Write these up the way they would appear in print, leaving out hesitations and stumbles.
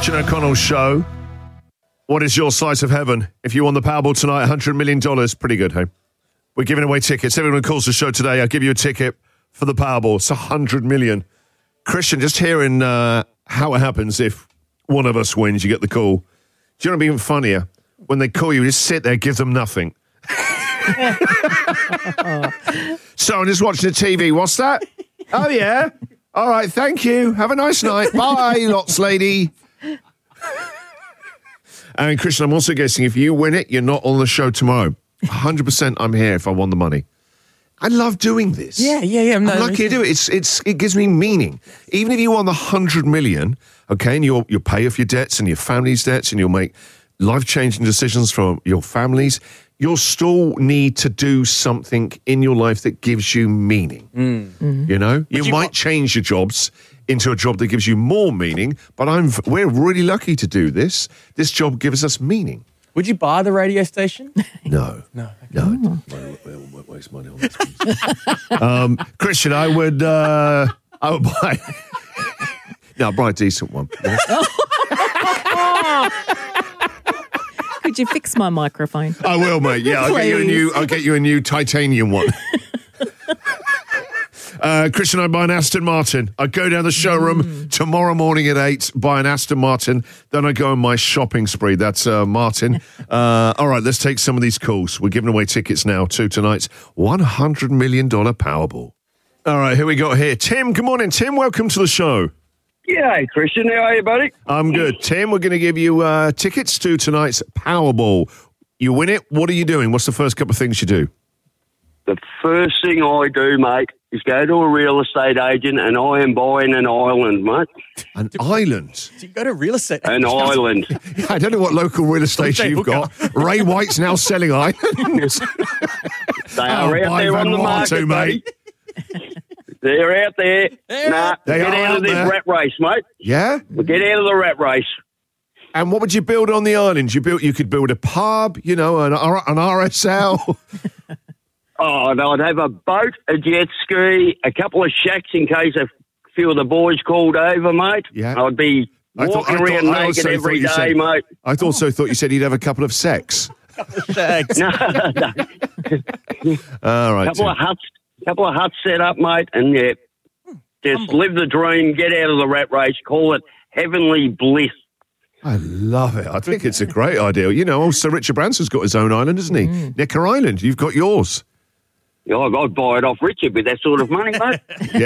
Christian O'Connell Show. What is your slice of heaven? If you won the Powerball tonight, $100 million. Pretty good, hey? We're giving away tickets. Everyone who calls the show today, I'll give you a ticket for the Powerball. It's $100 million. Christian, just hearing how it happens if one of us wins, you get the call. Do you know what'd be even funnier? When they call you, just sit there, give them nothing. So I'm just watching the TV. What's that? Oh, yeah. All right, thank you. Have a nice night. Bye, lots lady. And Christian, I'm also guessing if you win it, you're not on the show tomorrow. 100% I'm here if I won the money. I love doing this. Yeah. I'm lucky to do it. It gives me meaning. Even if you won the $100 million, okay, and you'll pay off your debts and your family's debts and you'll make life-changing decisions for your families, you'll still need to do something in your life that gives you meaning. Mm-hmm. You know? You might change your jobs into a job that gives you more meaning, but we're really lucky to do this. This job gives us meaning. Would you buy the radio station? No. Okay. Won't waste money on this. Christian, I would buy... No, I'll buy a decent one. Yeah. Could you fix my microphone? I will, mate. Yeah, I'll get you a new titanium one. Christian, I buy an Aston Martin. I go down the showroom tomorrow morning at 8, buy an Aston Martin. Then I go on my shopping spree. That's Martin. All right, let's take some of these calls. We're giving away tickets now to tonight's $100 million Powerball. All right, here we go here. Tim, good morning. Tim, welcome to the show. Yeah, hey, Christian. How are you, buddy? I'm good. Tim, we're going to give you tickets to tonight's Powerball. You win it, what are you doing? What's the first couple of things you do? The first thing I do, mate, is go to a real estate agent and I am buying an island, mate. An island? Do you go to real estate? An island. I don't know what local real estate you've got. Ray White's now selling islands. They are out there on the market, mate. They're out there. Nah, get out of this rat race, mate. Yeah? Get out of the rat race. And what would you build on the island? You could build a pub, an RSL. Oh, no, I'd have a boat, a jet ski, a couple of shacks in case a few of the boys called over, mate. Yeah. I'd be walking around naked every day, mate. I also thought you said you'd have a couple of sex. Shags. No. All right. Couple of huts set up, mate, and just live the dream, get out of the rat race, call it heavenly bliss. I love it. I think it's a great idea. Sir Richard Branson's got his own island, hasn't he? Necker Island. You've got yours. Yeah, I'd buy it off Richard with that sort of money, mate. Yeah.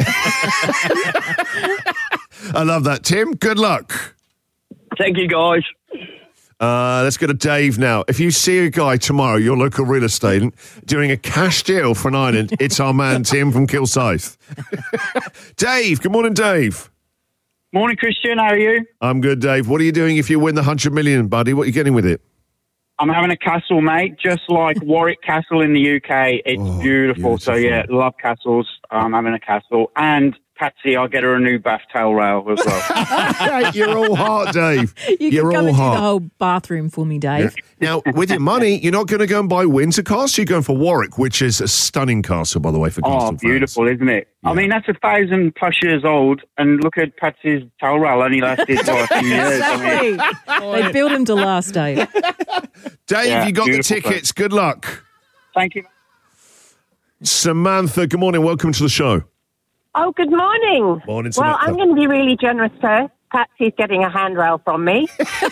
I love that. Tim, good luck. Thank you, guys. Let's go to Dave now. If you see a guy tomorrow, your local real estate, doing a cash deal for an island, it's our man Tim from Kilsyth. Dave, good morning, Dave. Morning, Christian. How are you? I'm good, Dave. What are you doing if you win the $100 million, buddy? What are you getting with it? I'm having a castle, mate, just like Warwick Castle in the UK. It's beautiful. So, yeah, love castles. I'm having a castle. And Patsy, I'll get her a new bath towel rail as well. You're all heart, Dave. You're all and do the whole bathroom for me, Dave. Yeah. Now, with your money, you're not going to go and buy Windsor Castle. You're going for Warwick, which is a stunning castle, by the way, for castle fans. Beautiful, isn't it? Yeah. I mean, that's 1,000+ years old, and look at Patsy's towel rail only lasted a few years. Exactly. They built him to last, Dave. Dave, you got the tickets. Good luck. Thank you. Samantha, good morning. Welcome to the show. Oh, good morning. Morning, Samantha. Well, I'm going to be really generous, sir. Patsy's getting a handrail from me.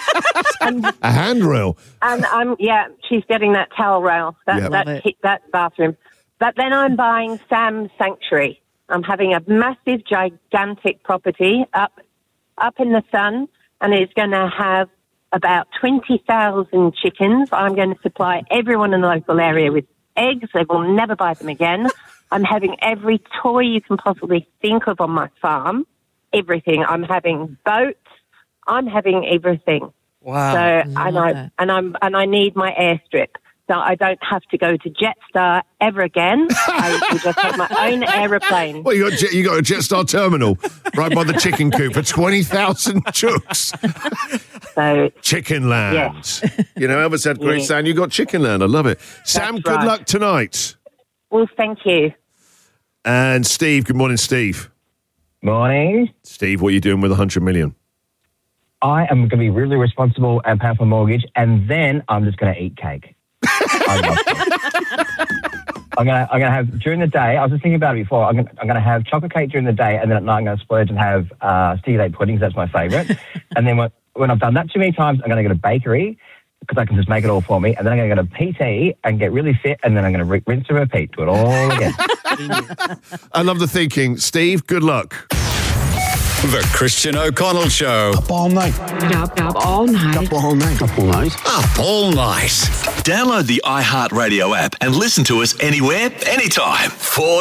A handrail? And she's getting that towel rail, that bathroom. But then I'm buying Sam's Sanctuary. I'm having a massive, gigantic property up in the sun, and it's going to have about 20,000 chickens. I'm going to supply everyone in the local area with eggs. They will never buy them again. I'm having every toy you can possibly think of on my farm. Everything. I'm having boats. I'm having everything. Wow. So I need my airstrip. So I don't have to go to Jetstar ever again. I can just have my own aeroplane. Well, you got a Jetstar terminal right by the chicken coop for 20,000 chooks. So Chicken Land. Yeah. Elvis had great sound. You got Chicken Land. I love it. Sam, good luck tonight. Well, thank you. And Steve, good morning, Steve. Morning. Steve, what are you doing with $100 million? I am going to be really responsible and pay off my mortgage, and then I'm just going to eat cake. I love cake. I'm gonna have during the day. I was just thinking about it before. I'm gonna have chocolate cake during the day, and then at night I'm gonna splurge and have sticky date puddings. That's my favourite. And then when I've done that too many times, I'm gonna go to bakery because I can just make it all for me. And then I'm gonna go to PT and get really fit, and then I'm gonna rinse and repeat, do it all again. I love the thinking, Steve. Good luck. The Christian O'Connell Show. Up all night. Up all night. Up all night. Up all night. Up all night. Download the iHeartRadio app and listen to us anywhere, anytime. 4